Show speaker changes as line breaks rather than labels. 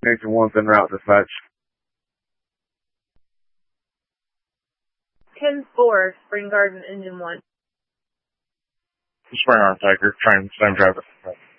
Nathan 1's en route, dispatch.
10-4, Spring Garden, Engine 1.
Spring Arm Tiger, trying to driver.